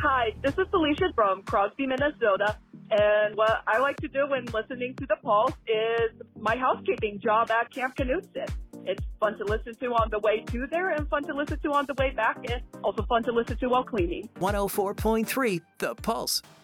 Hi, this is Felicia from Crosby, Minnesota. And what I like to do when listening to The Pulse is my housekeeping job at Camp Knutson. It's fun to listen to on the way to there and fun to listen to on the way back and also fun to listen to while cleaning. 104.3 The Pulse.